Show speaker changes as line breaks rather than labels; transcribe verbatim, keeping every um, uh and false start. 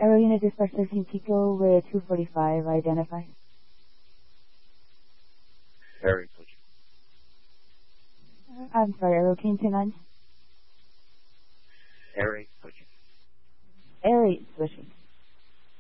Aero Unit Dispatch thirteen Pico with two forty-five, identify.
Harry, switch.
I'm sorry, Aero, can you turn on?
Harry, switch.
Airy, switch.